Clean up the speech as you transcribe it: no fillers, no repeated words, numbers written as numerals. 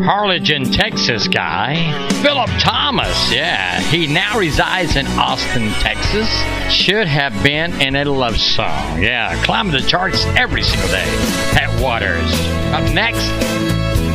Harlingen, Texas guy. Philip Thomas, yeah. He now resides in Austin, Texas. Should have been in a love song. Yeah, climbing the charts every single day. Pat Waters. Up next,